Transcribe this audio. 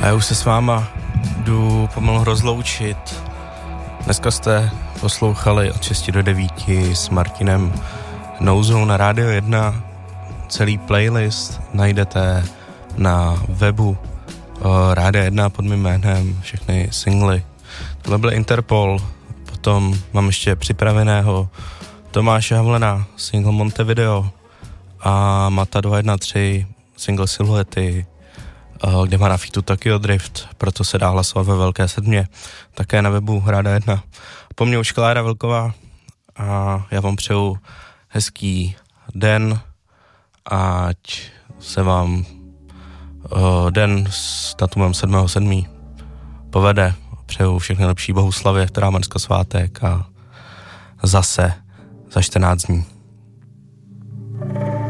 A já už se s váma jdu pomalu rozloučit. Dneska jste poslouchali od 6 do 9 s Martinem Nouzou na Rádio 1. Celý playlist najdete na webu Rádia 1 pod mým jménem, všechny singly. Tohle byl Interpol, potom mám ještě připraveného Tomáše Havlena, single Montevideo a Mata 213, single Siluety, kde má na featu Tokyo Drift, proto se dá hlasovat ve Velké sedmě, také na webu Rádia 1. Po mně už Klára Velková a já vám přeju hezký den, ať se vám den s datumem 7.7. povede. Přeju všechny lepší Bohuslavě, která má dneska svátek a zase za 14 dní.